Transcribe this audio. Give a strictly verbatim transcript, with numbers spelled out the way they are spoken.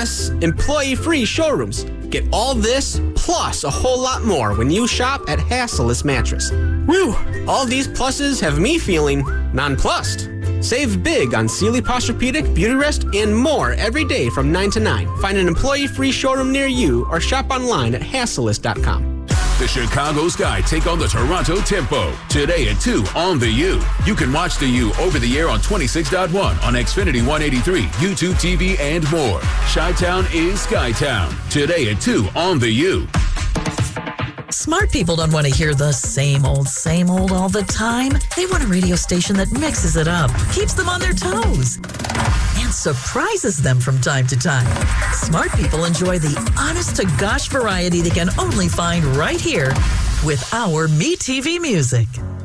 plus employee-free showrooms. Get all this plus a whole lot more when you shop at Hassellus Mattress. Woo! All these pluses have me feeling nonplussed. Save big on Sealy Posturepedic, Beauty Rest, and more every day from nine to nine. Find an employee-free showroom near you or shop online at hassellus dot com. The Chicago Sky take on the Toronto Tempo today at two on The U. You can watch The U over the air on twenty-six point one on Xfinity one eighty-three, YouTube T V, and more. Chi-Town is Skytown today at two on The U. Smart people don't want to hear the same old, same old all the time. They want a radio station that mixes it up, keeps them on their toes, and surprises them from time to time. Smart people enjoy the honest-to-gosh variety they can only find right here with our MeTV Music.